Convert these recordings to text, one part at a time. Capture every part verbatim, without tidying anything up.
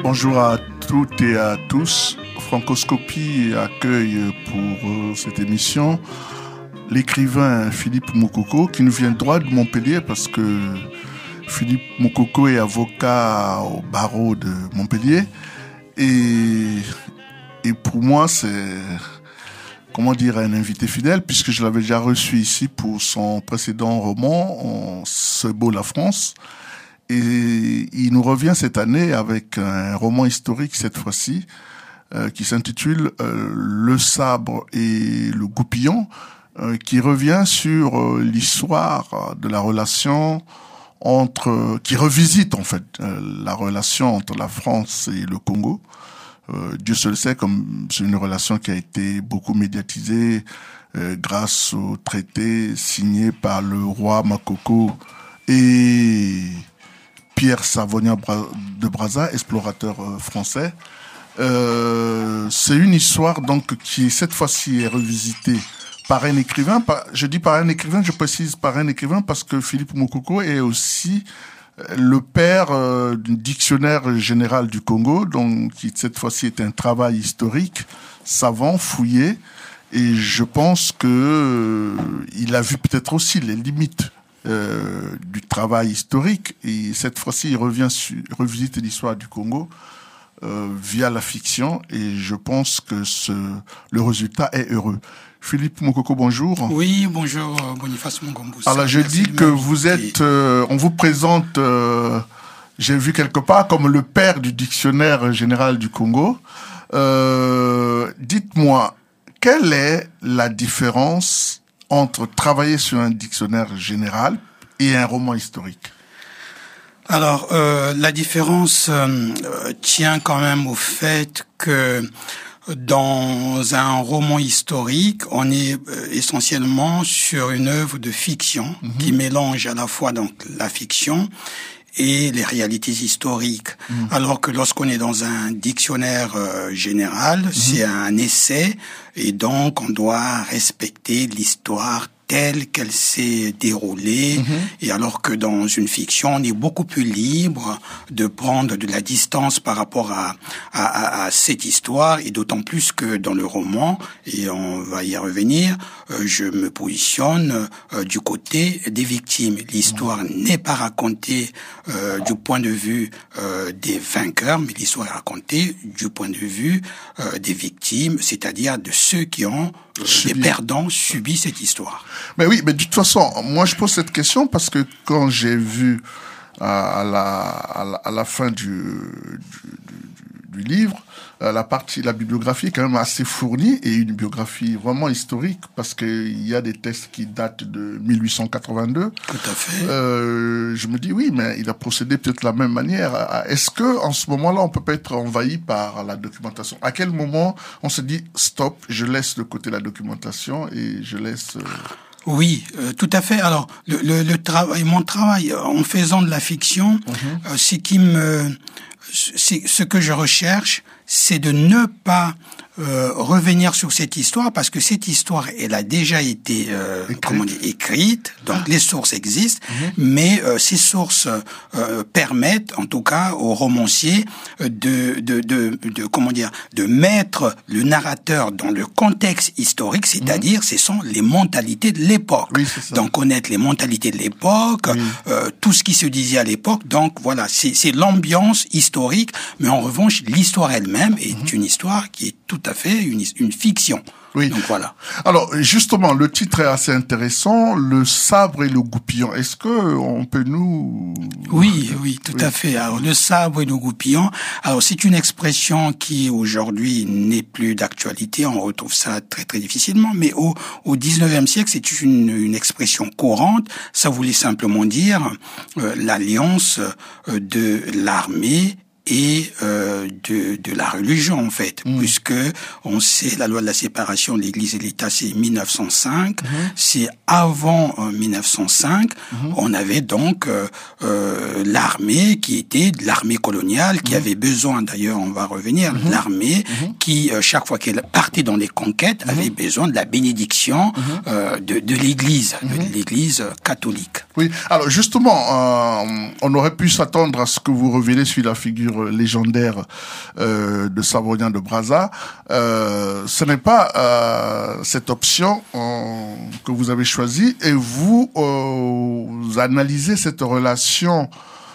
Bonjour à toutes et à tous. Francoscopie accueille pour cette émission l'écrivain Philippe Moukoko qui nous vient droit de Montpellier parce que Philippe Moukoko est avocat au barreau de Montpellier et, et pour moi c'est, comment dire, un invité fidèle puisque je l'avais déjà reçu ici pour son précédent roman, C'est beau la France. Et il nous revient cette année avec un roman historique cette fois-ci euh, qui s'intitule euh, Le sabre et le goupillon, euh, qui revient sur euh, l'histoire de la relation entre, euh, qui revisite en fait euh, la relation entre la France et le Congo. Euh, Dieu seul sait, comme c'est une relation qui a été beaucoup médiatisée euh, grâce au traité signé par le roi Makoko et Pierre Savognin de Brazza, explorateur français. Euh, c'est une histoire donc qui cette fois-ci est revisitée par un écrivain. Par, je dis par un écrivain, je précise par un écrivain parce que Philippe Moukoko est aussi le père euh, du dictionnaire général du Congo, donc qui cette fois-ci est un travail historique, savant, fouillé, et je pense que euh, il a vu peut-être aussi les limites Euh, du travail historique et cette fois-ci il revient sur, revisite l'histoire du Congo euh, via la fiction et je pense que ce, le résultat est heureux. Philippe Moukoko, bonjour. Oui, bonjour Boniface Mungombusa. Alors je dis que vous êtes, euh, on vous présente, euh, j'ai vu quelque part comme le père du dictionnaire général du Congo. Euh, dites-moi, quelle est la différence entre travailler sur un dictionnaire général et un roman historique? Alors, euh, la différence euh, tient quand même au fait que dans un roman historique, on est euh, essentiellement sur une œuvre de fiction mm-hmm. qui mélange à la fois donc la fiction et les réalités historiques. Mmh. Alors que lorsqu'on est dans un dictionnaire euh, général, mmh. c'est un essai et donc on doit respecter l'histoire telle qu'elle s'est déroulée. Mmh. Et alors que dans une fiction, on est beaucoup plus libre de prendre de la distance par rapport à, à, à, à cette histoire, et d'autant plus que dans le roman, et on va y revenir, euh, je me positionne euh, du côté des victimes. L'histoire mmh. n'est pas racontée euh, du point de vue euh, des vainqueurs, mais l'histoire est racontée du point de vue euh, des victimes, c'est-à-dire de ceux qui ont euh, des perdants subi cette histoire. Mais oui, mais de toute façon, moi je pose cette question parce que quand j'ai vu à la, à la, à la fin du, du, du, du livre, la partie, la bibliographie est quand même assez fournie et une biographie vraiment historique parce qu'il y a des textes qui datent de mille huit cent quatre-vingt-deux. Tout à fait. Euh, je me dis oui, mais il a procédé peut-être de la même manière. Est-ce que en ce moment-là, on peut pas être envahi par la documentation? À quel moment on se dit stop, je laisse de côté la documentation et je laisse... Euh... Oui, euh, tout à fait. Alors, le, le, le travail, mon travail en faisant de la fiction, mmh. euh, c'est qui me, c'est ce que je recherche, c'est de ne pas euh, revenir sur cette histoire parce que cette histoire, elle a déjà été euh, comment dire, écrite, donc ah. les sources existent, mmh. mais euh, ces sources euh, permettent, en tout cas, aux romanciers de, de, de, de, comment dire, de mettre le narrateur dans le contexte historique, c'est-à-dire, mmh. ce sont les mentalités de l'époque. Oui, donc connaître les mentalités de l'époque, oui. euh, tout ce qui se disait à l'époque. Donc voilà, c'est, c'est l'ambiance historique, mais en revanche, l'histoire elle-même est mmh. une histoire qui est tout à fait une, une fiction. Oui. Donc voilà. Alors justement, le titre est assez intéressant, Le sabre et le goupillon. Est-ce que on peut nous... Oui, oui, tout oui. à fait. Alors le sabre et le goupillon. Alors c'est une expression qui aujourd'hui n'est plus d'actualité. On retrouve ça très très difficilement. Mais au au dix-neuvième siècle, c'est une une expression courante. Ça voulait simplement dire euh, l'alliance euh, de l'armée et euh, de de la religion en fait, mmh. puisque on sait la loi de la séparation de l'Église et l'État, c'est mille neuf cent cinq, mmh. c'est avant euh, mille neuf cent cinq, mmh. on avait donc euh, euh, l'armée qui était de l'armée coloniale, qui mmh. avait besoin, d'ailleurs on va revenir, mmh. l'armée mmh. qui euh, chaque fois qu'elle partait dans les conquêtes mmh. avait besoin de la bénédiction mmh. euh, de de l'Église, mmh. de l'Église catholique. Oui, alors justement, euh, on aurait pu s'attendre à ce que vous reveniez sur la figure figure légendaire euh, de Savoyen de Brazza, euh, ce n'est pas euh, cette option euh, que vous avez choisie, et vous, euh, vous analysez cette relation,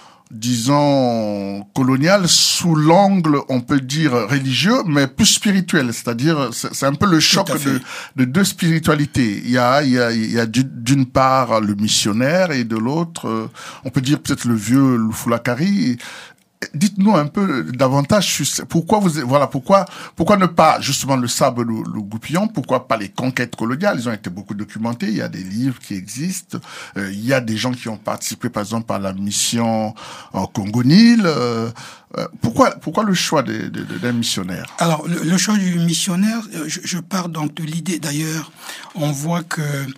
disons, coloniale sous l'angle, on peut dire, religieux, mais plus spirituel. C'est-à-dire, c'est, c'est un peu le choc de, de deux spiritualités. Il y a, il y a, il y a d'une part le missionnaire, et de l'autre, on peut dire peut-être le vieux Lufulakari. Dites-nous un peu davantage pourquoi vous, voilà, pourquoi, pourquoi ne pas justement le sabre, le, le goupillon, pourquoi pas les conquêtes coloniales? Ils ont été beaucoup documentés. Il y a des livres qui existent. Euh, il y a des gens qui ont participé, par exemple, à la mission en Congo-Nil. Euh, pourquoi, pourquoi le choix de, de, de, d'un missionnaire? Alors, le, le choix du missionnaire, je, je pars donc de l'idée. D'ailleurs, on voit que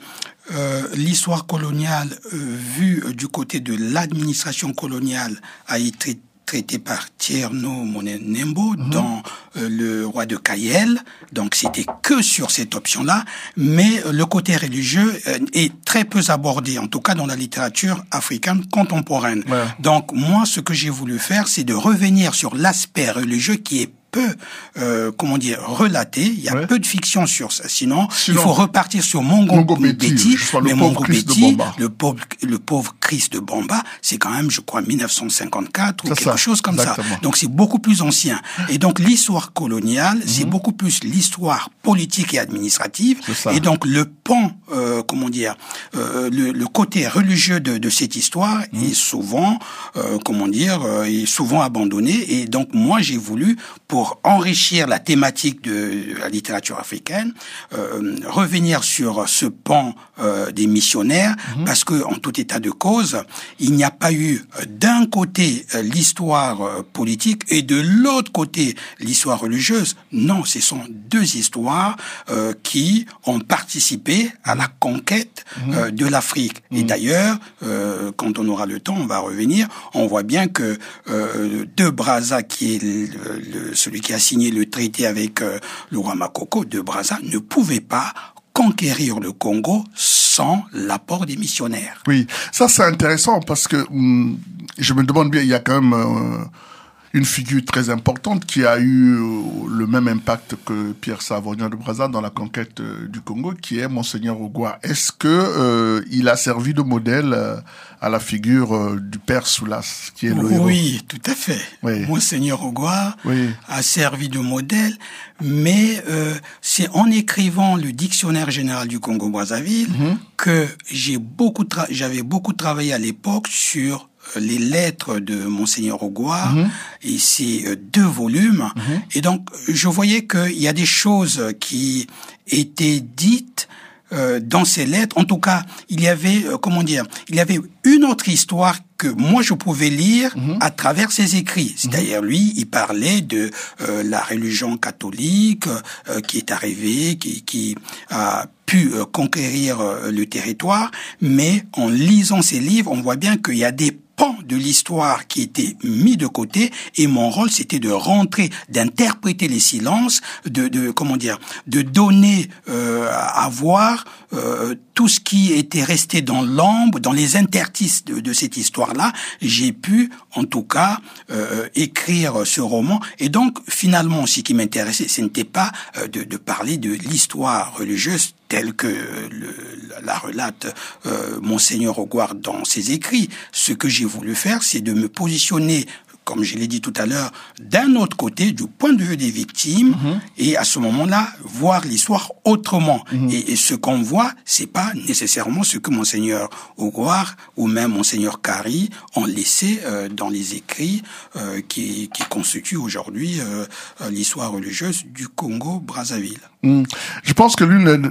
Euh, l'histoire coloniale euh, vue euh, du côté de l'administration coloniale a été traitée par Tierno Monenembo mmh. dans euh, Le Roi de Cayenne. Donc c'était que sur cette option-là, mais euh, le côté religieux euh, est très peu abordé, en tout cas dans la littérature africaine contemporaine. Ouais. Donc moi, ce que j'ai voulu faire, c'est de revenir sur l'aspect religieux qui est peu, euh, comment dire, relaté. Il y a ouais. peu de fiction sur ça. Sinon, Sinon il faut repartir sur Mongo, Mongo Betty. Betty mais Mongo Betty, le pauvre, le pauvre Christ de Bamba, c'est quand même, je crois, dix-neuf cent cinquante-quatre ou c'est quelque ça. chose comme Exactement. ça. Donc c'est beaucoup plus ancien. Et donc l'histoire coloniale, mm-hmm. c'est beaucoup plus l'histoire politique et administrative. Et donc le pan, euh, comment dire, euh, le, le côté religieux de, de cette histoire mm-hmm. est souvent, euh, comment dire, euh, est souvent abandonné. Et donc moi j'ai voulu, pour enrichir la thématique de la littérature africaine, euh, revenir sur ce pan euh, des missionnaires, mmh. parce que en tout état de cause, il n'y a pas eu d'un côté euh, l'histoire euh, politique et de l'autre côté l'histoire religieuse. Non, ce sont deux histoires euh, qui ont participé à la conquête mmh. euh, de l'Afrique. Mmh. Et d'ailleurs, euh, quand on aura le temps, on va revenir, on voit bien que euh, de Brazza, qui est le, le, celui qui a signé le traité avec euh, le roi Makoko, de Brazza, ne pouvait pas conquérir le Congo sans l'apport des missionnaires. Oui, ça c'est intéressant parce que hum, je me demande bien, il y a quand même euh, une figure très importante qui a eu euh, le même impact que Pierre Savoyen de Brazza dans la conquête euh, du Congo, qui est Monseigneur Ogwa. Est-ce que euh, il a servi de modèle euh, à la figure euh, du Père Soulas, qui est le héros? Oui, tout à fait. Oui. Monseigneur Ogwa oui. a servi de modèle, mais euh, c'est en écrivant le dictionnaire général du Congo-Brazzaville mm-hmm. que j'ai beaucoup tra- j'avais beaucoup travaillé à l'époque sur les lettres de Monseigneur Ogwa, mmh. et c'est deux volumes. Mmh. Et donc, je voyais qu'il y a des choses qui étaient dites euh, dans ces lettres. En tout cas, il y avait, euh, comment dire, il y avait une autre histoire que moi je pouvais lire mmh. à travers ses écrits. C'est-à-dire, lui, il parlait de euh, la religion catholique euh, qui est arrivée, qui, qui a pu euh, conquérir euh, le territoire, mais en lisant ses livres, on voit bien qu'il y a des pan de l'histoire qui était mis de côté, et mon rôle c'était de rentrer, d'interpréter les silences, de, de comment dire, de donner euh, à voir euh, tout ce qui était resté dans l'ombre, dans les interstices de, de cette histoire-là. J'ai pu, en tout cas, euh, écrire ce roman. Et donc, finalement, ce qui m'intéressait, ce n'était pas euh, de, de parler de l'histoire religieuse telle que le, la relate euh, Monseigneur Ogwa dans ses écrits. Ce que j'ai voulu faire, c'est de me positionner, comme je l'ai dit tout à l'heure, d'un autre côté, du point de vue des victimes, mmh. et à ce moment-là, voir l'histoire autrement. Mmh. Et, et ce qu'on voit, c'est pas nécessairement ce que Monseigneur Ogwa ou même Monseigneur Kari ont laissé euh, dans les écrits euh, qui, qui constituent aujourd'hui euh, l'histoire religieuse du Congo-Brazzaville. Mmh. Je pense que l'une, de,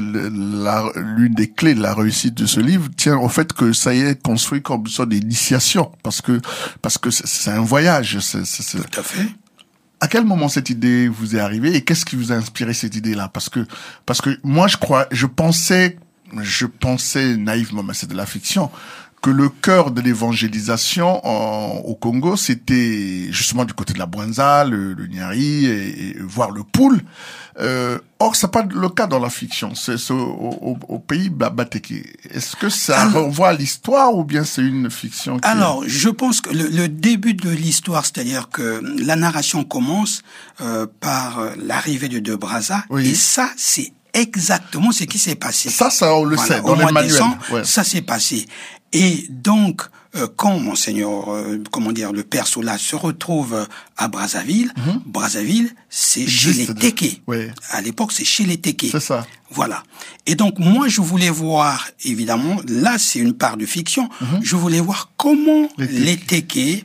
de, la, l'une des clés de la réussite de ce livre tient au fait que ça y est construit comme une sorte d'initiation, parce que parce que c'est, c'est un voyage. C'est, c'est, c'est... Tout à fait. À quel moment cette idée vous est arrivée et qu'est-ce qui vous a inspiré cette idée-là? Parce que parce que moi je crois, je pensais, je pensais naïvement, mais c'est de la fiction, que le cœur de l'évangélisation en, au Congo, c'était justement du côté de la Bwanza, le, le Nyari, et, et voire le Poul. Euh, or, c'est pas le cas dans la fiction. C'est, c'est au, au, au pays Bateke. Est-ce que ça alors, renvoie à l'histoire ou bien c'est une fiction qui Alors, est... je pense que le, le début de l'histoire, c'est-à-dire que la narration commence euh, par l'arrivée de De Brazza, oui. Et ça, c'est exactement ce qui s'est passé. Ça, ça on le voilà, sait dans les manuels. Décembre, ouais. Ça s'est passé. Et donc, euh, quand Monseigneur, euh, comment dire, le Père Soulas se retrouve à Brazzaville, mm-hmm. Brazzaville, c'est chez les Téké. Oui. À l'époque, c'est chez les Téké. C'est ça. Voilà. Et donc, moi, je voulais voir, évidemment, là, c'est une part de fiction, mm-hmm. je voulais voir comment les Téké,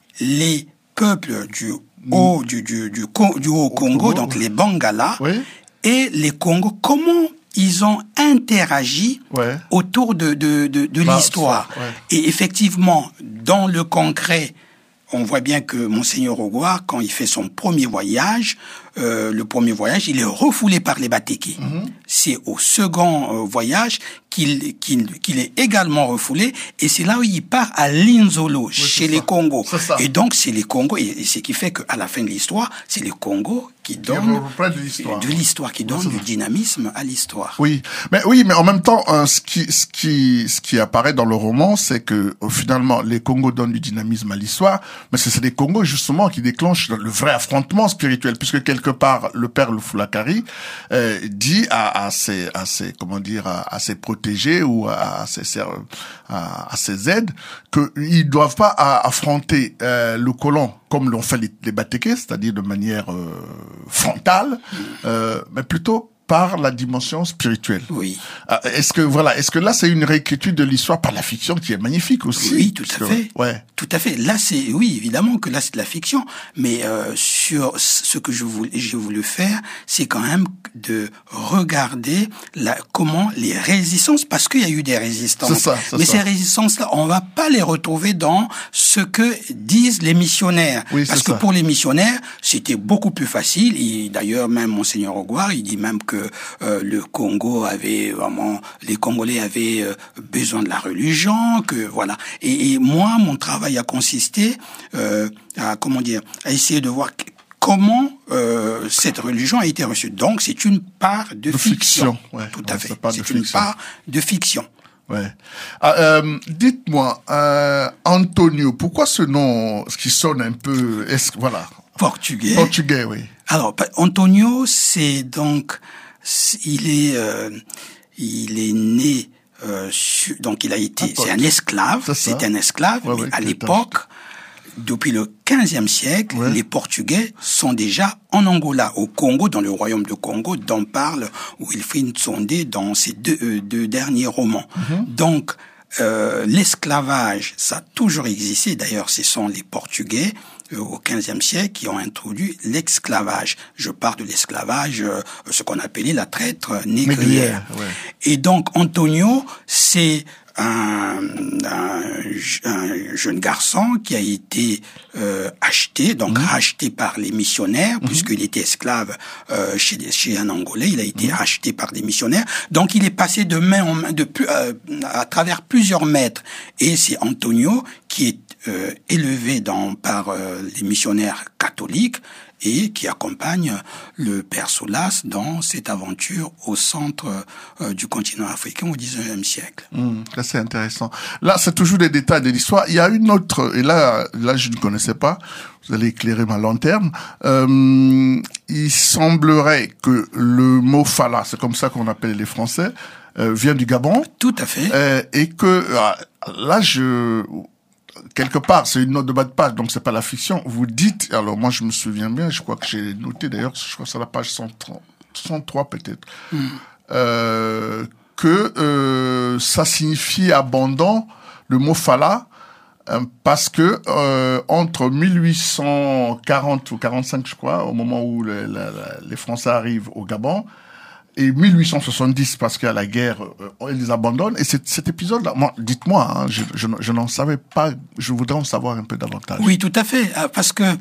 les peuples du haut, mm. du, du, du, du haut Congo, Congo, donc les Bangala, oui. Et les Congos, comment ils ont interagi ouais. autour de, de, de, de bah, l'histoire. Ça, ouais. Et effectivement, dans le concret, on voit bien que Monseigneur Ogouar, quand il fait son premier voyage, euh, le premier voyage, il est refoulé par les Bateke. Mm-hmm. C'est au second euh, voyage qu'il, qu'il, qu'il est également refoulé, et c'est là où il part à Linzolo, oui, chez les Congos. Et donc, c'est les Congos, et, et ce qui fait qu'à la fin de l'histoire, c'est les Congos qui donnent de l'histoire, de l'histoire qui donne oui, du dynamisme à l'histoire. Oui, mais oui, mais en même temps, euh, ce qui, ce qui, ce qui apparaît dans le roman, c'est que euh, finalement, les Congos donnent du dynamisme à l'histoire, mais c'est, c'est les Congos justement qui déclenchent le vrai affrontement spirituel, puisque quelque part, le père Lufulakari euh, dit à, à ses, à ses, comment dire, à, à ses protégés ou à, à ses, à, à ses aides, qu'ils doivent pas à, affronter euh, le colon comme l'ont fait les, les Bateke, c'est-à-dire de manière euh, frontale, euh, mais plutôt par la dimension spirituelle. Oui. Euh, est-ce que voilà, est-ce que là c'est une réécriture de l'histoire par la fiction qui est magnifique aussi? Oui, tout à que, fait. Ouais. Tout à fait. Là c'est oui, évidemment que là c'est de la fiction, mais euh, sur ce que je voulais j'ai voulu faire, c'est quand même de regarder la comment les résistances, parce qu'il y a eu des résistances. C'est ça, c'est mais ça. ces résistances-là, on va pas les retrouver dans ce que disent les missionnaires, oui, parce que ça. pour les missionnaires, c'était beaucoup plus facile. Et d'ailleurs même Monseigneur Ogouar, il dit même que Euh, le Congo avait vraiment, les Congolais avaient euh, besoin de la religion, que voilà. Et, et moi, mon travail a consisté euh, à comment dire, à essayer de voir comment euh, cette religion a été reçue. Donc, c'est une part de, de fiction. fiction. Ouais, tout ouais, à fait. C'est, c'est une part de fiction. Ouais. Ah, euh, dites-moi, euh, Antonio, pourquoi ce nom qui sonne un peu, est-ce, voilà. Portugais. Portugais, oui. Alors, Antonio, c'est donc Il est, euh, il est né, euh, su, donc il a été, c'est un esclave, c'est, c'est un esclave, ouais, mais ouais, à l'époque, depuis le quinzième siècle, ouais. les Portugais sont déjà en Angola, au Congo, dans le royaume de Congo, dont parle Wilfrid Tsondé dans ses deux, euh, deux derniers romans. Mm-hmm. Donc, euh, l'esclavage, ça a toujours existé. D'ailleurs, ce sont les Portugais au quinzième siècle qui ont introduit l'esclavage. Je parle de l'esclavage, euh, ce qu'on appelait la traite négrière. négrière ouais. Et donc Antonio, c'est un, un, un jeune garçon qui a été euh, acheté, donc mmh. racheté par les missionnaires, mmh. puisqu'il était esclave euh, chez, chez un Angolais, il a été mmh. racheté par des missionnaires. Donc il est passé de main en main, de, euh, à travers plusieurs maîtres. Et c'est Antonio qui est Euh, élevé dans, par euh, les missionnaires catholiques et qui accompagne le Père Soulas dans cette aventure au centre euh, du continent africain au dix-neuvième siècle. Mmh, là, c'est intéressant. Là, c'est toujours des détails de l'histoire. Il y a une autre, et là, là, je ne connaissais pas, vous allez éclairer ma lanterne. Euh, il semblerait que le mot Fala, c'est comme ça qu'on appelle les Français, euh, vient du Gabon. Tout à fait. Euh, et que, euh, là, je... quelque part, c'est une note de bas de page, donc c'est pas la fiction. Vous dites, alors moi je me souviens bien, je crois que j'ai noté d'ailleurs, je crois que c'est la page cent trente, cent trois peut-être, mm. euh, que euh, ça signifie abondant, le mot Fala, euh, parce que euh, entre mille huit cent quarante ou quarante-cinq, je crois, au moment où les, les, les Français arrivent au Gabon, Et mille huit cent soixante-dix, parce qu'il y a la guerre, euh, ils les abandonnent. Et cet, cet épisode-là, moi, dites-moi, hein, je, je, je n'en savais pas, je voudrais en savoir un peu davantage. Oui, tout à fait, parce que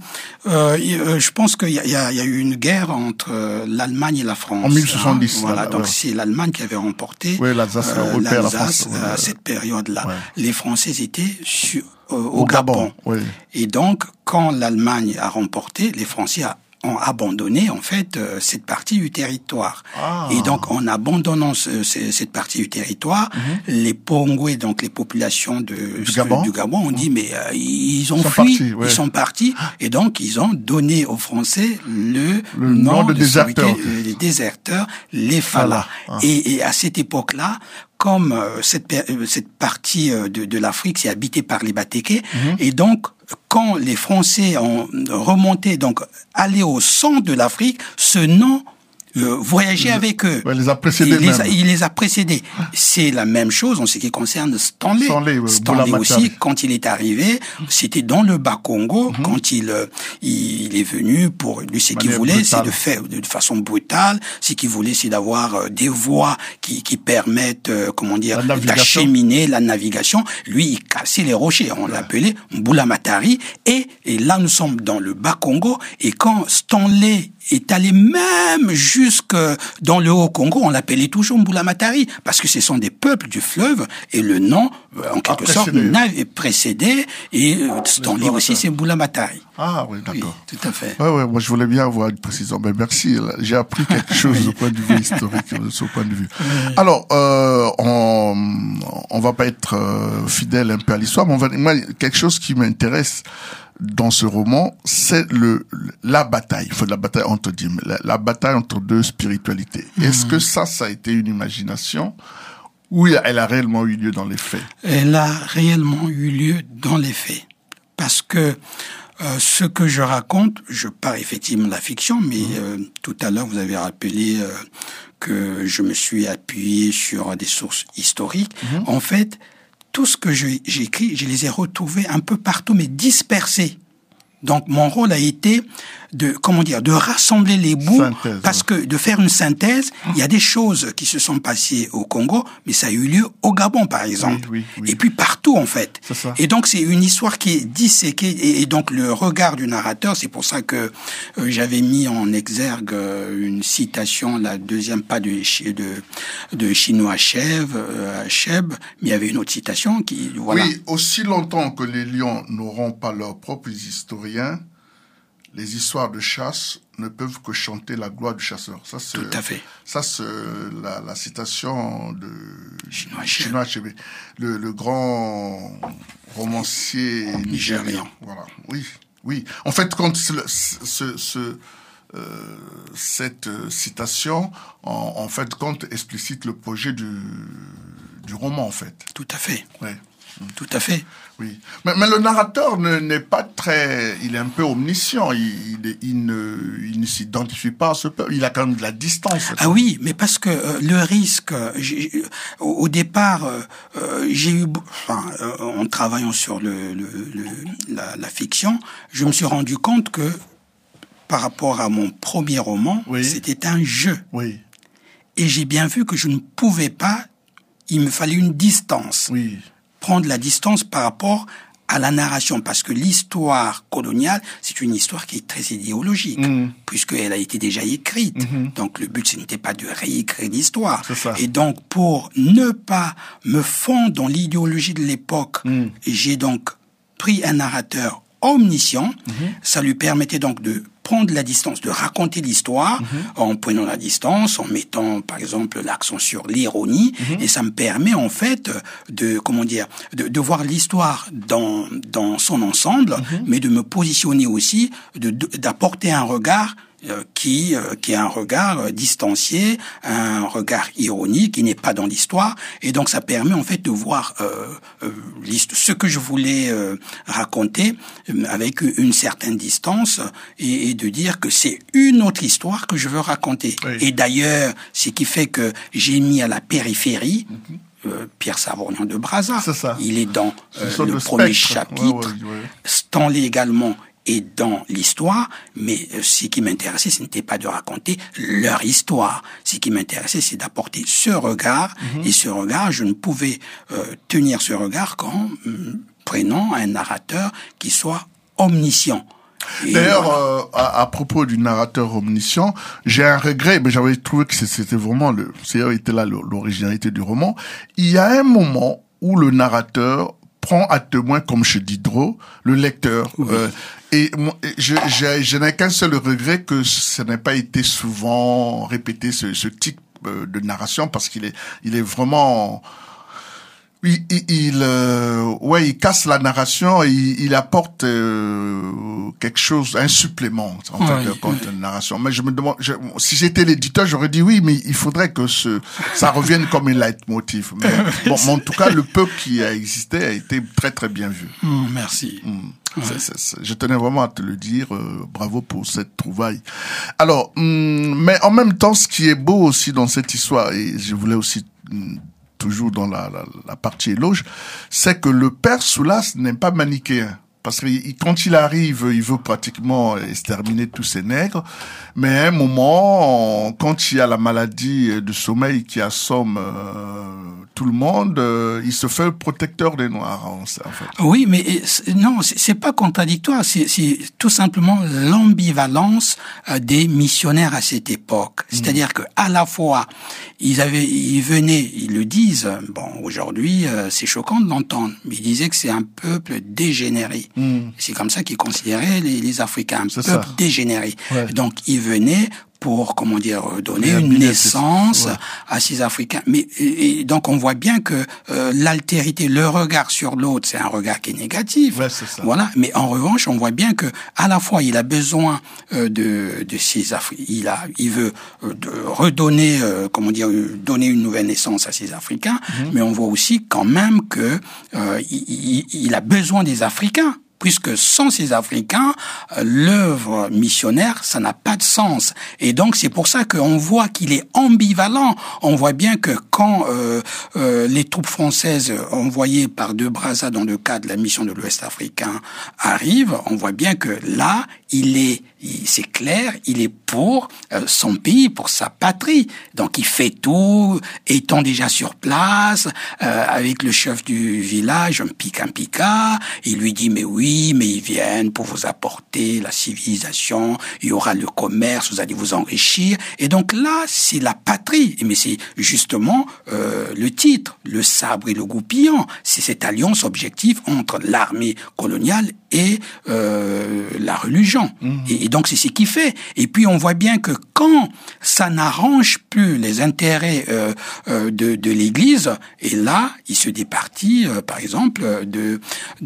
euh, je pense qu'il y a, il y, a, il y a eu une guerre entre l'Allemagne et la France. En mille huit cent soixante-dix. Hein, voilà, là, donc ouais. c'est l'Allemagne qui avait remporté oui, l'Alsace, euh, l'Alsace la France, à ouais. cette période-là. Ouais. Les Français étaient sur, euh, au, au Gabon. Gabon. Oui. Et donc, quand l'Allemagne a remporté, les Français a ont abandonné en fait euh, cette partie du territoire. Ah. Et donc en abandonnant ce, ce, cette partie du territoire, mm-hmm. les Pongoués, donc les populations de, du, Gabon. du Gabon, ont dit mais euh, ils ont ils sont fui, partis, ouais. ils sont partis, et donc ils ont donné aux Français le, le nom, nom de, de déserteurs, les déserteurs, les Falas. Ah. Et, et à cette époque-là, comme euh, cette, euh, cette partie euh, de, de l'Afrique c'est habitée par les Batékés, mm-hmm. et donc quand les Français ont remonté, donc allé au centre de l'Afrique, ce nom euh, voyageait avec eux. Ouais, les a précédés il, même. les a, il les a précédés. C'est la même chose en ce qui concerne Stanley. Stanley, ouais, Stanley aussi, quand il est arrivé, c'était dans le Bas-Congo, mm-hmm. quand il, il, il est venu pour lui, ce qu'il voulait, c'est de faire de façon brutale. Ce qu'il voulait, c'est d'avoir des voies qui, qui permettent, comment dire, d'acheminer la navigation. Lui, il cassait les rochers. On ouais. l'appelait Mbulamatari. Et, et là, nous sommes dans le Bas-Congo. Et quand Stanley est allé même jusque dans le Haut-Congo, on l'appelait toujours Mbulamatari, parce que ce sont des peuples du fleuve, et le nom, en quelque ah, sorte, n'avait précédé, et Stanley aussi, c'est Mbulamatari. Ah oui, d'accord. Oui, tout à fait. Ouais, ouais, moi je voulais bien avoir une précision, mais merci, j'ai appris quelque chose du point de vue historique, de ce point de vue. Oui. Alors, euh, on on va pas être euh, fidèle un peu à l'histoire, mais on va, moi, quelque chose qui m'intéresse dans ce roman, c'est le la bataille, il faut de la bataille entre la, la bataille entre deux spiritualités. Mmh. Est-ce que ça, ça a été une imagination ou elle a réellement eu lieu dans les faits? Elle a réellement eu lieu dans les faits, parce que euh, ce que je raconte, je pars effectivement de la fiction, mais mmh. euh, tout à l'heure vous avez rappelé euh, que je me suis appuyé sur des sources historiques. Mmh. En fait, tout ce que j'ai écrit, je les ai retrouvés un peu partout, mais dispersés. Donc, mon rôle a été de, comment dire, de rassembler les bouts, synthèse, parce que de faire une synthèse, il y a des choses qui se sont passées au Congo, mais ça a eu lieu au Gabon, par exemple. Oui, oui, oui. Et puis partout, en fait. C'est ça. Et donc, c'est une histoire qui est disséquée, et, et donc le regard du narrateur, c'est pour ça que euh, j'avais mis en exergue euh, une citation, la deuxième, pas de, de, de Chinois Cheb, euh, Cheb, mais il y avait une autre citation qui, voilà. Oui, aussi longtemps que les lions n'auront pas leurs propres historiens, les histoires de chasse ne peuvent que chanter la gloire du chasseur. Ça, c'est, tout à fait. Ça, c'est la, la citation de Chinois Cheb, le, le grand romancier nigérian. nigérian. Voilà. Oui, oui. En fait, quand ce, ce, ce euh, cette citation, en, en fait, compte explicite le projet du, du roman, en fait. Tout à fait. Ouais. Tout à fait. Oui, mais, mais le narrateur ne, n'est pas très, il est un peu omniscient. Il, il, il ne, il ne s'identifie pas à ce peuple. Il a quand même de la distance. Ah oui, mais parce que euh, le risque, j'ai, au, au départ, euh, j'ai eu, enfin, euh, en travaillant sur le, le, le la, la fiction, je me suis rendu compte que par rapport à mon premier roman, oui. c'était un jeu. Oui. Et j'ai bien vu que je ne pouvais pas. Il me fallait une distance. Oui. Prendre la distance par rapport à la narration, parce que l'histoire coloniale, c'est une histoire qui est très idéologique, mmh. puisqu'elle a été déjà écrite. Mmh. Donc le but, ce n'était pas de réécrire l'histoire. Et donc, pour ne pas me fondre dans l'idéologie de l'époque, mmh. j'ai donc pris un narrateur omniscient. Mmh. Ça lui permettait donc de prendre la distance, de raconter l'histoire, mmh. en prenant la distance, en mettant, par exemple, l'accent sur l'ironie, mmh. et ça me permet, en fait, de, comment dire, de, de voir l'histoire dans, dans son ensemble, mmh. mais de me positionner aussi, de, de, d'apporter un regard Euh, qui euh, qui est un regard euh, distancié, un regard ironique, qui n'est pas dans l'histoire, et donc ça permet en fait de voir euh, euh, ce que je voulais euh, raconter euh, avec une certaine distance, et, et de dire que c'est une autre histoire que je veux raconter. Oui. Et d'ailleurs, ce qui fait que j'ai mis à la périphérie mm-hmm. Euh, Pierre Savorgnan de Brazza. C'est ça. Il est dans euh, le le premier spectre. chapitre. Ouais, ouais, ouais. Stanley également et dans l'histoire, mais ce qui m'intéressait, ce n'était pas de raconter leur histoire. Ce qui m'intéressait, c'est d'apporter ce regard, mmh. et ce regard, je ne pouvais euh, tenir ce regard qu'en euh, prenant un narrateur qui soit omniscient. Et D'ailleurs, voilà. euh, à, à propos du narrateur omniscient, j'ai un regret, mais j'avais trouvé que c'était vraiment le, c'était là l'originalité du roman. Il y a un moment où le narrateur prend à témoin, comme chez Diderot, le lecteur. Oui. Euh, et je, je, je n'ai qu'un seul regret, que ça n'ait pas été souvent répété, ce, ce type de narration, parce qu'il est, il est vraiment... Oui, il, il euh, ouais, il casse la narration et il, il apporte euh, quelque chose, un supplément en fait, oui, contre oui. une narration. Mais je me demande, je, si j'étais l'éditeur, j'aurais dit oui, mais il faudrait que ce, ça revienne comme un leitmotiv. Mais bon, mais en tout cas, le peu qui a existé a été très très bien vu. Mmh, merci. Mmh. Ouais. C'est, c'est, c'est, je tenais vraiment à te le dire. Euh, bravo pour cette trouvaille. Alors, hum, mais en même temps, ce qui est beau aussi dans cette histoire, et je voulais aussi hum, toujours dans la, la, la partie éloge, c'est que le père Soulas n'est pas manichéen. Parce que quand il arrive, il veut pratiquement exterminer tous ces nègres. Mais à un moment, quand il y a la maladie de sommeil qui assomme euh, tout le monde, euh, il se fait le protecteur des Noirs, en fait. Oui, mais non, c'est pas contradictoire. C'est, c'est tout simplement l'ambivalence des missionnaires à cette époque. C'est-à-dire mmh. que à la fois, ils avaient, ils venaient, ils le disent. Bon, aujourd'hui, c'est choquant de l'entendre, mais ils disaient que c'est un peuple dégénéré. Mmh. C'est comme ça qu'ils considéraient les, les Africains, un c'est peuple ça. dégénéré. Ouais. Donc, ils venaient pour, comment dire, donner une naissance ouais. à ces Africains. Mais et, et donc, on voit bien que euh, l'altérité, le regard sur l'autre, c'est un regard qui est négatif. Ouais, c'est ça. Voilà. Mais en revanche, on voit bien que à la fois, il a besoin euh, de de ces Africains. Il a, il veut euh, de redonner, euh, comment dire, donner une nouvelle naissance à ces Africains. Mm-hmm. Mais on voit aussi quand même que euh, il, il a besoin des Africains. Puisque sans ces Africains, l'œuvre missionnaire, ça n'a pas de sens. Et donc, c'est pour ça qu'on voit qu'il est ambivalent. On voit bien que quand euh, euh, les troupes françaises envoyées par De Brazza dans le cadre de la mission de l'Ouest africain arrivent, on voit bien que là, il est, il, c'est clair, il est pour euh, son pays, pour sa patrie. Donc, il fait tout, étant déjà sur place, euh, avec le chef du village, un pic, un picard, il lui dit, mais oui, mais ils viennent pour vous apporter la civilisation, il y aura le commerce, vous allez vous enrichir. Et donc là, c'est la patrie. Mais c'est justement euh, le titre, le sabre et le goupillon. C'est cette alliance objective entre l'armée coloniale et euh, la religion. Mmh. Et, et donc c'est ce qui fait. Et puis on voit bien que quand ça n'arrange plus les intérêts euh, euh, de, de l'Église, et là, il se départit, euh, par exemple, de...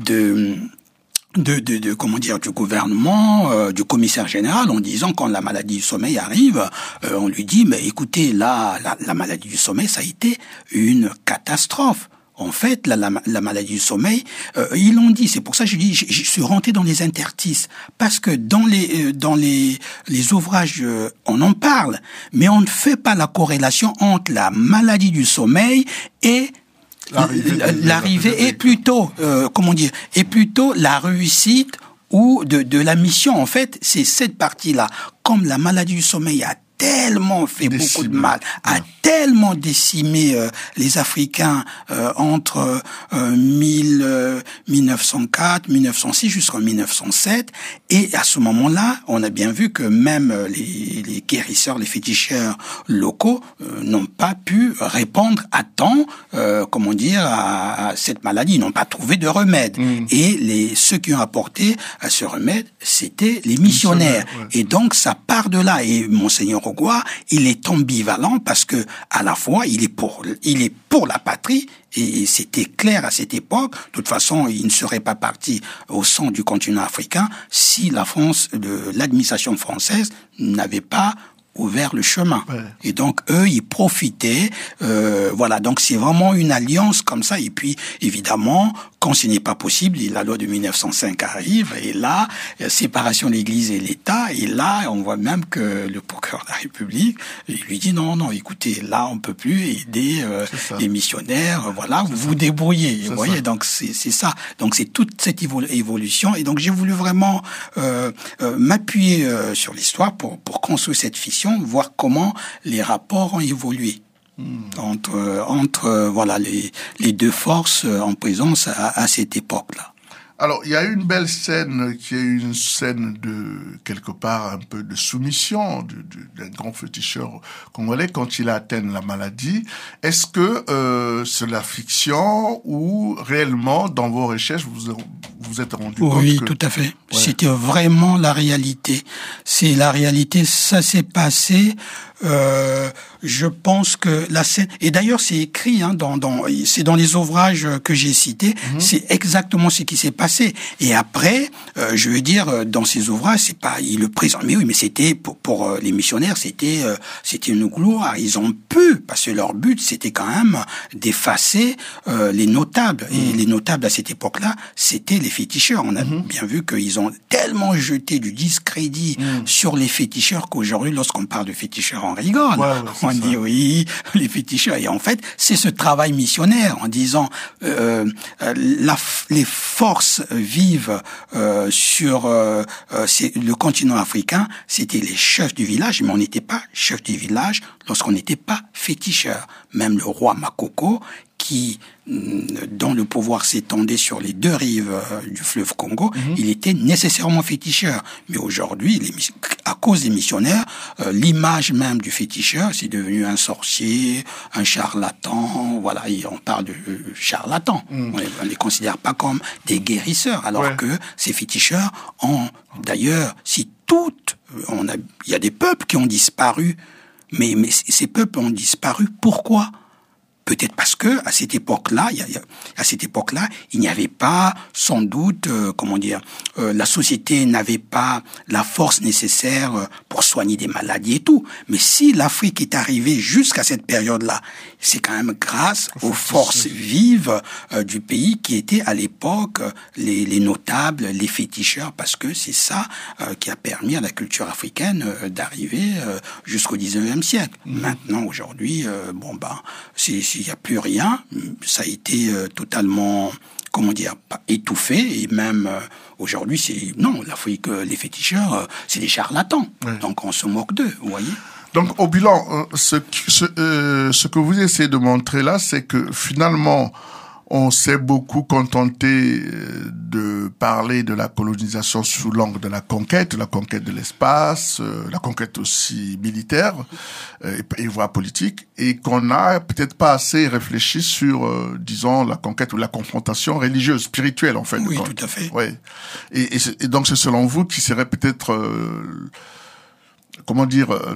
de De, de, de, comment dire, du gouvernement, euh, du commissaire général, en disant quand la maladie du sommeil arrive, euh, on lui dit, mais écoutez, là, la, la maladie du sommeil, ça a été une catastrophe. En fait, la, la, la maladie du sommeil, euh, ils l'ont dit. C'est pour ça que je dis, je, je suis rentré dans les interstices, parce que dans les euh, dans les les ouvrages, euh, on en parle, mais on ne fait pas la corrélation entre la maladie du sommeil et L'arrivée, l'arrivée est plutôt, euh, comment dire, est plutôt la réussite ou de, de la mission. En fait, c'est cette partie-là. Comme la maladie du sommeil a tellement fait décimé. beaucoup de mal, a ouais. tellement décimé euh, les Africains euh, entre euh, mille, euh, mille neuf cent quatre, mille neuf cent six jusqu'en mille neuf cent sept. Et à ce moment-là, on a bien vu que même les, les guérisseurs, les féticheurs locaux euh, n'ont pas pu répondre à temps, euh, comment dire, à, à cette maladie. Ils n'ont pas trouvé de remède. Mmh. Et les ceux qui ont apporté à ce remède, c'était les missionnaires. Ouais. Et donc, ça part de là. Et Monseigneur Ogua, il est ambivalent parce que à la fois il est pour il est pour la patrie et c'était clair à cette époque. De toute façon, il ne serait pas parti au centre du continent africain si la France, de l'administration française n'avait pas ouvert le chemin. Ouais. Et donc, eux, ils profitaient. Euh, voilà, donc c'est vraiment une alliance comme ça. Et puis, évidemment, quand ce n'est pas possible, la loi de mille neuf cent cinq arrive, et là, séparation de l'Église et l'État, et là, on voit même que le procureur de la République, il lui dit non, non, écoutez, là, on peut plus aider euh, les missionnaires, voilà, vous vous débrouillez. Vous voyez, ça. Donc c'est, c'est ça. Donc c'est toute cette évolution. Et donc j'ai voulu vraiment euh, euh, m'appuyer euh, sur l'histoire pour, pour construire cette fiction, voir comment les rapports ont évolué mmh. entre, euh, entre euh, voilà, les, les deux forces en présence à, à cette époque-là. Alors, il y a une belle scène qui est une scène de, quelque part, un peu de soumission de, de, d'un grand féticheur congolais quand il atteint la maladie. Est-ce que euh, c'est la fiction ou réellement, dans vos recherches, vous vous êtes rendu oui, compte oui, que... tout à fait. Ouais. C'était vraiment la réalité. C'est la réalité, ça s'est passé... Euh, je pense que la scène, et d'ailleurs c'est écrit, hein, dans, dans, c'est dans les ouvrages que j'ai cités, mmh. c'est exactement ce qui s'est passé. Et après, euh, je veux dire, dans ces ouvrages, c'est pas, il le présente, mais oui, mais c'était pour, pour euh, les missionnaires, c'était, euh, c'était une gloire. Ils ont pu, parce que leur but, c'était quand même d'effacer euh, les notables. Mmh. Et les notables à cette époque-là, c'était les féticheurs. On a mmh. bien vu qu'ils ont tellement jeté du discrédit mmh. sur les féticheurs qu'aujourd'hui, lorsqu'on parle de féticheurs, on rigole. Ouais, ouais, on ça. dit oui, les féticheurs. Et en fait, c'est ce travail missionnaire en disant euh, la, les forces vives euh, sur euh, c'est, le continent africain, c'était les chefs du village, mais on n'était pas chef du village lorsqu'on n'était pas féticheur. Même le roi Makoko, qui, dont le pouvoir s'étendait sur les deux rives du fleuve Congo, mmh. il était nécessairement féticheur. Mais aujourd'hui, les, à cause des missionnaires, euh, l'image même du féticheur, c'est devenu un sorcier, un charlatan, voilà, et on parle de charlatans. Mmh. On ne les considère pas comme des guérisseurs, alors ouais. que ces féticheurs ont, d'ailleurs, si toutes, on a, il y a des peuples qui ont disparu, mais, mais ces peuples ont disparu, pourquoi ? Peut-être parce que à cette époque-là, il y a, à cette époque-là, il n'y avait pas, sans doute, euh, comment dire, euh, la société n'avait pas la force nécessaire pour soigner des maladies et tout. Mais si l'Afrique est arrivée jusqu'à cette période-là, c'est quand même grâce aux forces vives euh, du pays qui étaient à l'époque les, les notables, les féticheurs, parce que c'est ça euh, qui a permis à la culture africaine euh, d'arriver euh, jusqu'au dix-neuvième siècle. Mmh. Maintenant, aujourd'hui, euh, bon ben, c'est il n'y a plus rien, ça a été euh, totalement, comment dire, étouffé, et même euh, aujourd'hui, c'est non, l'Afrique, euh, les féticheurs, euh, c'est des charlatans, ouais. donc on se moque d'eux, vous voyez. Donc au bilan, euh, ce, ce, euh, ce que vous essayez de montrer là, c'est que finalement, on s'est beaucoup contenté de parler de la colonisation sous l'angle de la conquête, la conquête de l'espace, la conquête aussi militaire et voire politique, et qu'on n'a peut-être pas assez réfléchi sur, euh, disons, la conquête ou la confrontation religieuse, spirituelle en fait. Oui, tout à fait. Oui. Et, et, et donc c'est selon vous qui serait peut-être, euh, comment dire, euh,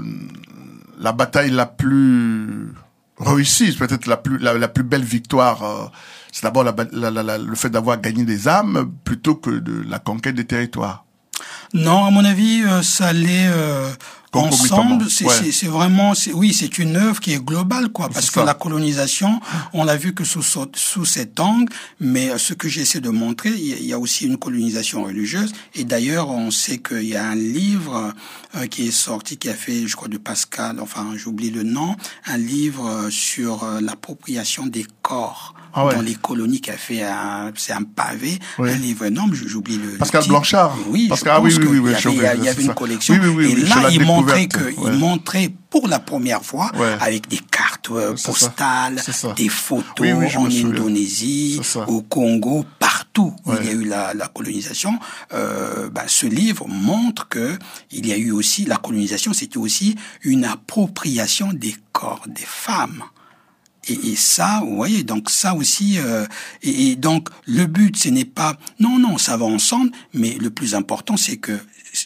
la bataille la plus réussie, peut-être la plus la, la plus belle victoire. Euh, c'est d'abord la, la, la, la, le fait d'avoir gagné des âmes plutôt que de la conquête des territoires. Non, à mon avis, euh, ça allait euh, ensemble. C'est, ouais. c'est, c'est vraiment, c'est, oui, c'est une œuvre qui est globale, quoi. Parce c'est que ça. La colonisation, on l'a vu que sous, sous cet angle, mais ce que j'essaie de montrer, il y a aussi une colonisation religieuse. Et d'ailleurs, on sait qu'il y a un livre euh, qui est sorti, qui a fait, je crois, de Pascal, enfin, j'oublie le nom, un livre sur euh, l'appropriation des corps. Ah ouais. Dans les colonies, qui a fait un, c'est un pavé, oui. un livre énorme, j'oublie le Pascal le Blanchard. Oui, Pascal, ah oui, oui, oui, oui, il y avait, il y avait une collection. Oui, oui, oui, et oui, là, il montrait que, ouais. il montrait pour la première fois, ouais. avec des cartes euh, postales, ça. des photos oui, oui, en Indonésie, au Congo, partout où ouais. il y a eu la, la colonisation. Euh, bah, ce livre montre que il y a eu aussi, la colonisation, c'était aussi une appropriation des corps des femmes. Et, et ça, vous voyez, donc ça aussi, euh, et, et donc le but, ce n'est pas, non, non, ça va ensemble, mais le plus important, c'est que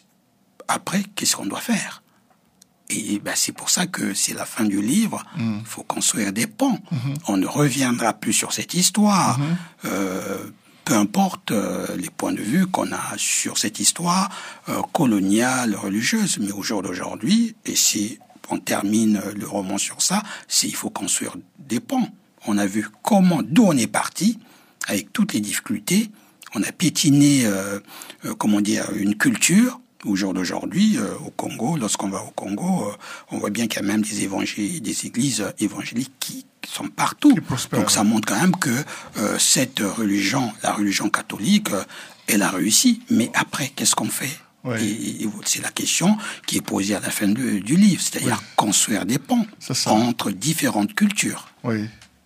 après, qu'est-ce qu'on doit faire? Et ben, c'est pour ça que c'est la fin du livre. Il mmh. faut construire des ponts. Mmh. On ne reviendra plus sur cette histoire. Mmh. Euh, peu importe euh, les points de vue qu'on a sur cette histoire euh, coloniale, religieuse. Mais au jour d'aujourd'hui, et si on termine le roman sur ça, c'est il faut construire des ponts. On a vu comment, d'où on est parti, avec toutes les difficultés. On a piétiné, euh, euh, comment dire, une culture. Au jour d'aujourd'hui, euh, au Congo, lorsqu'on va au Congo, euh, on voit bien qu'il y a même des évangéliques, des églises évangéliques qui, qui sont partout. Donc ça montre quand même que euh, cette religion, la religion catholique, euh, elle a réussi. Mais après, qu'est-ce qu'on fait? Oui. Et, et c'est la question qui est posée à la fin de, du livre, c'est-à-dire oui. construire des ponts entre différentes cultures. Oui.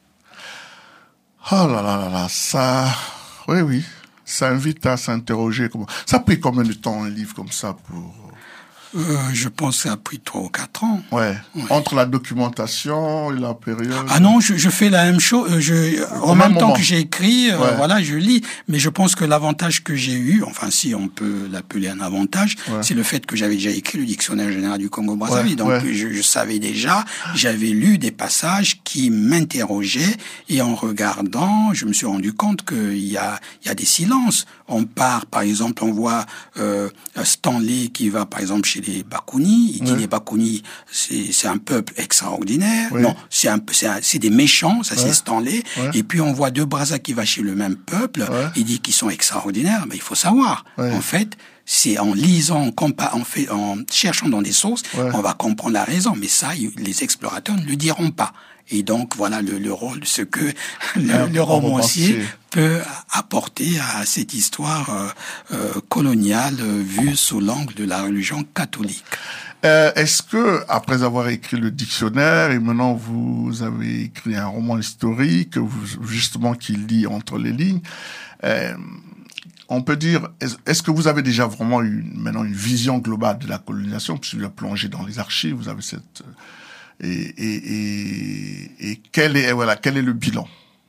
Oh là là là là, ça, oui oui. Ça invite à s'interroger. Comment... Ça a pris combien de temps un livre comme ça pour... Euh, je pense que ça a pris trois ou quatre ans. Ouais. ouais. Entre la documentation et la période. Ah non, je, je fais la même chose. Je, en même, même temps que j'ai écrit, ouais. euh, voilà, je lis. Mais je pense que l'avantage que j'ai eu, enfin si on peut l'appeler un avantage, ouais. c'est le fait que j'avais déjà écrit le dictionnaire général du Congo-Brazzaville. Ouais. Donc ouais. Je, je savais déjà, j'avais lu des passages qui m'interrogeaient et en regardant, je me suis rendu compte qu'il y a, il y a des silences. On part, par exemple, on voit euh, Stanley qui va, par exemple, chez les Bakouni. Il dit ouais. les Bakouni, c'est, c'est un peuple extraordinaire. Oui. Non, c'est un, c'est, un, c'est des méchants, ça ouais. c'est Stanley. Ouais. Et puis on voit De Brazza qui va chez le même peuple. Ouais. Il dit qu'ils sont extraordinaires. Mais il faut savoir, ouais. en fait, c'est en lisant, en, compa- en, fait, en cherchant dans des sources, ouais. on va comprendre la raison. Mais ça, les explorateurs ne le diront pas. Et donc, voilà le, le rôle, ce que le, le romancier peut apporter à cette histoire euh, euh, coloniale euh, vue sous l'angle de la religion catholique. Euh, est-ce que, après avoir écrit le dictionnaire, et maintenant vous avez écrit un roman historique, vous, justement, qui lit entre les lignes, euh, on peut dire, est-ce que vous avez déjà vraiment une, maintenant une vision globale de la colonisation, puisque vous avez plongé dans les archives, vous avez cette... Et, et, et, et quel est, voilà, quel est le bilan?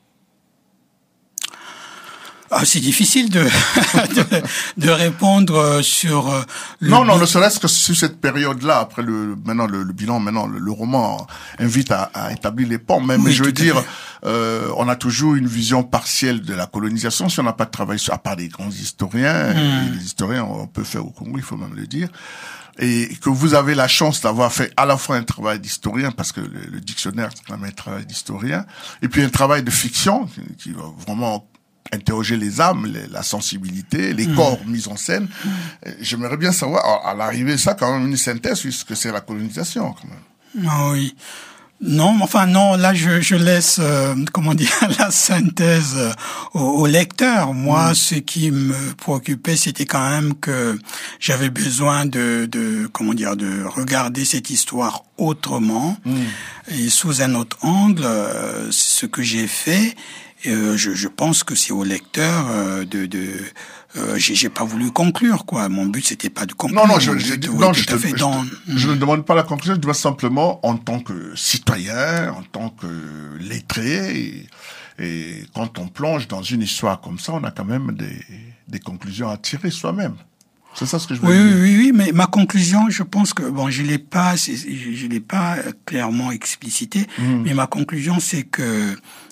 Ah, c'est difficile de, de, de répondre sur le non, non, ne serait-ce que sur cette période-là, après le, maintenant, le, le bilan, maintenant, le, le roman invite à, à établir les ponts. Mais, oui, mais je veux dire, euh, on a toujours une vision partielle de la colonisation si on n'a pas travaillé sur, à part des grands historiens. Mmh. Et les historiens, on peut faire au Congo, il faut même le dire. Et que vous avez la chance d'avoir fait à la fois un travail d'historien, parce que le, le dictionnaire, c'est quand même un travail d'historien, et puis un travail de fiction, qui, qui va vraiment interroger les âmes, les, la sensibilité, les mmh. corps mis en scène. Mmh. J'aimerais bien savoir, à, à l'arrivée, ça, quand même, une synthèse, puisque c'est la colonisation, quand même. Ah oui. Non, enfin non, là je, je laisse, euh, comment dire, la synthèse euh, au, au lecteur. Moi, mmh. ce qui me préoccupait, c'était quand même que j'avais besoin de, de, comment dire, de regarder cette histoire autrement mmh. et sous un autre angle. Euh, c'est ce que j'ai fait. Euh, je, je pense que c'est au lecteur euh, de, de euh, j'ai, j'ai pas voulu conclure, quoi. Mon but, c'était pas de conclure. Non, non, je, je, oui, non, je, te, je, dans... te, je ne demande pas la conclusion, je dois simplement, en tant que citoyen, en tant que lettré, et, et quand on plonge dans une histoire comme ça, on a quand même des, des conclusions à tirer soi-même. C'est ça ce que je veux oui, dire. Oui, oui, mais ma conclusion, je pense que, bon, je l'ai pas, je, je l'ai pas clairement explicité, mmh. mais ma conclusion, c'est que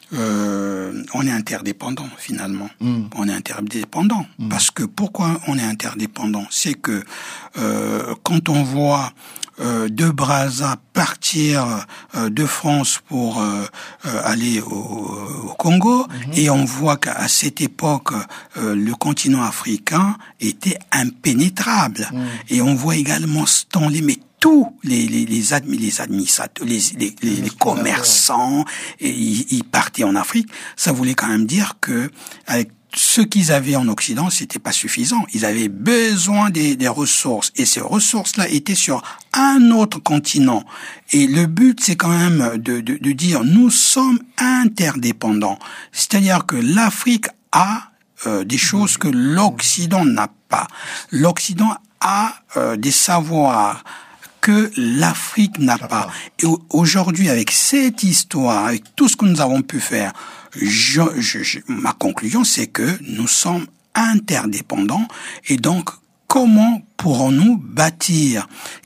Euh, on est interdépendant finalement. Mm. On est interdépendant mm. parce que pourquoi on est interdépendant, c'est que euh, quand on voit euh, De Brazza partir euh, de France pour euh, euh, aller au, au Congo mm-hmm. et on voit qu'à cette époque euh, le continent africain était impénétrable mm. et on voit également Stanley, mais tous les les les, admi, les administrateurs, les les, les, les commerçants, et ils, ils partaient en Afrique. Ça voulait quand même dire que avec ce qu'ils avaient en Occident, c'était pas suffisant. Ils avaient besoin des, des ressources, et ces ressources-là étaient sur un autre continent. Et le but, c'est quand même de, de, de dire nous sommes interdépendants, c'est-à-dire que l'Afrique a euh, des choses que l'Occident n'a pas. L'Occident a euh, des savoirs que l'Afrique n'a pas. Et aujourd'hui, avec cette histoire, avec tout ce que nous avons pu faire, je, je, je, ma conclusion, c'est que nous sommes interdépendants. Et donc, comment pourrons-nous bâtir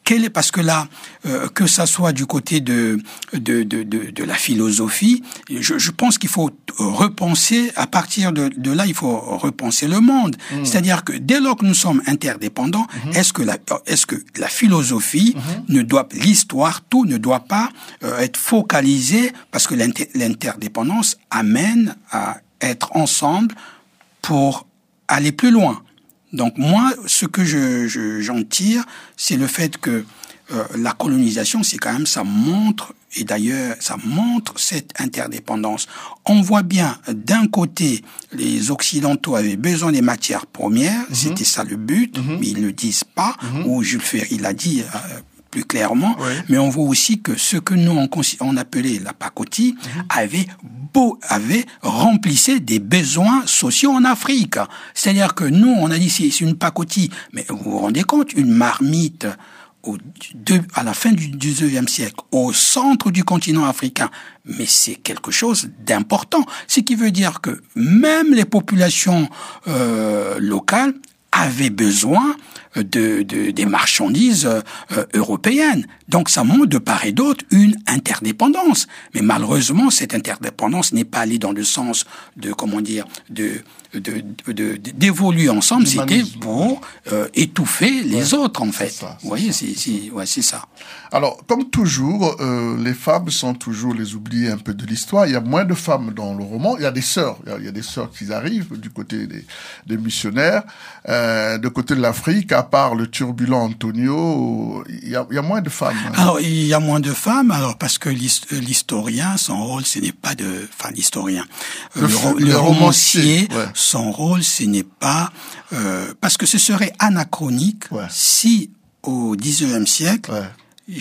quel est, parce que là, euh, que ça soit du côté de de de de, de la philosophie, je, je pense qu'il faut repenser à partir de, de là, il faut repenser le monde. Mmh. C'est-à-dire que dès lors que nous sommes interdépendants, mmh. est-ce que la est-ce que la philosophie mmh. ne doit l'histoire tout ne doit pas euh, être focalisé, parce que l'inter, l'interdépendance amène à être ensemble pour aller plus loin. Donc moi, ce que je, je, j'en tire, c'est le fait que euh, la colonisation, c'est quand même, ça montre, et d'ailleurs, ça montre cette interdépendance. On voit bien, d'un côté, les Occidentaux avaient besoin des matières premières, mm-hmm. c'était ça le but, mm-hmm. mais ils ne le disent pas, mm-hmm. ou Jules Ferry l'a dit euh, plus clairement, oui. mais on voit aussi que ce que nous, on, on appelait la pacotille, mm-hmm. avait beau, avait remplissait des besoins sociaux en Afrique. C'est-à-dire que nous, on a dit c'est, c'est une pacotille, mais vous vous rendez compte, une marmite au, de, à la fin du dix-neuvième siècle, au centre du continent africain, mais c'est quelque chose d'important. Ce qui veut dire que même les populations euh, locales avaient besoin de, de des marchandises euh, européennes. Donc ça montre de part et d'autre une interdépendance. Mais malheureusement, cette interdépendance n'est pas allée dans le sens de, comment dire, de de, de, de d'évoluer ensemble. C'était pour euh, étouffer les ouais, autres, en fait. C'est ça, c'est Vous voyez, ça, c'est, c'est, c'est, ouais, c'est ça. Alors, comme toujours, euh, les femmes sont toujours les oubliées un peu de l'histoire. Il y a moins de femmes dans le roman. Il y a des sœurs. Il y a, il y a des sœurs qui arrivent du côté des, des missionnaires. Euh, de côté de l'Afrique, à part le turbulent Antonio, il y a, il y a moins de femmes. Hein. Alors, il y a moins de femmes, alors parce que l'historien, son rôle, ce n'est pas de... Enfin, l'historien. Le, le, le, le romancier, ouais. son rôle, ce n'est pas... Euh, parce que ce serait anachronique ouais. si, au dix-neuvième siècle... Ouais.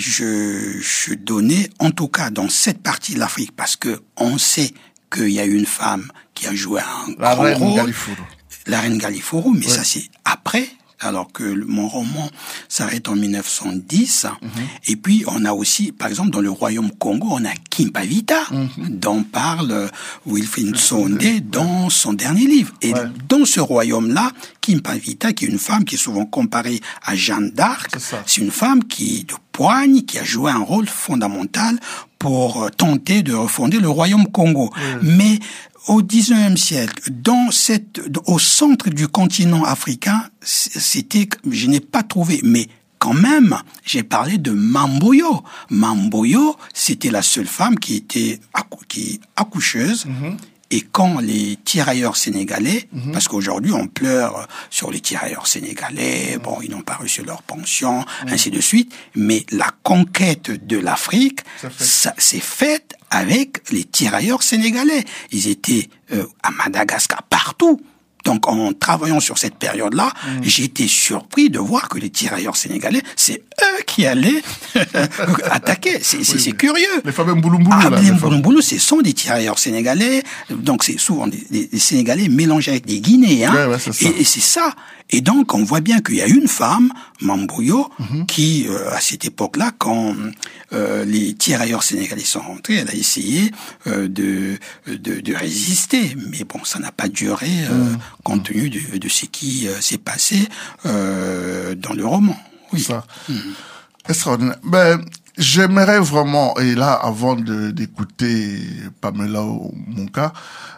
Je, je donnais, en tout cas dans cette partie de l'Afrique, parce que on sait qu'il y a une femme qui a joué un la grand reine rôle, Galifuru. la reine Galifuru, mais ouais. ça c'est après, alors que le, mon roman s'arrête en mille neuf cent dix. Mm-hmm. Et puis on a aussi, par exemple, dans le royaume Congo, on a Kimpavita, mm-hmm. dont parle Wilfrid Nsonde dans son dernier livre. Et ouais. dans ce royaume-là, Kimpavita, qui est une femme qui est souvent comparée à Jeanne d'Arc, c'est, c'est une femme qui de poigne, qui a joué un rôle fondamental pour tenter de refonder le royaume Congo. Mm. Mais au dix-neuvième siècle, dans cette, au centre du continent africain, c'était, je n'ai pas trouvé, mais quand même, j'ai parlé de Mamboyo. Mamboyo, c'était la seule femme qui était accou- qui accoucheuse. Mm-hmm. Et quand les tirailleurs sénégalais, mm-hmm. parce qu'aujourd'hui on pleure sur les tirailleurs sénégalais, mm-hmm. bon, ils n'ont pas reçu leur pension, mm-hmm. ainsi de suite, mais la conquête de l'Afrique, ça, fait. ça s'est faite avec les tirailleurs sénégalais. Ils étaient euh, à Madagascar, partout. Donc, en travaillant sur cette période-là, mmh. j'ai été surpris de voir que les tirailleurs sénégalais, c'est eux qui allaient attaquer. C'est, c'est, oui, c'est curieux. Les fameux Mbouloumbou. Ah, là, les Mbouloumbou, ce sont des tirailleurs sénégalais. Donc, c'est souvent des, des, des Sénégalais mélangés avec des Guinéens. Ouais, ouais, c'est ça. Et, et c'est ça. Et donc, on voit bien qu'il y a une femme, Mamboyo, mmh. qui, euh, à cette époque-là, quand euh, les tirailleurs sénégalais sont rentrés, elle a essayé euh, de, de, de résister. Mais bon, ça n'a pas duré, euh, mmh. compte tenu de, de ce qui euh, s'est passé euh, dans le roman. Oui. Ça. Mmh. Extraordinaire. Ben, j'aimerais vraiment, et là, avant de, d'écouter Pamela Monka,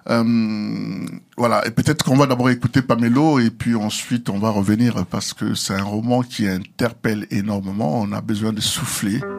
euh, voilà, et peut-être qu'on va d'abord écouter Pamela et puis ensuite on va revenir parce que c'est un roman qui interpelle énormément. On a besoin de souffler.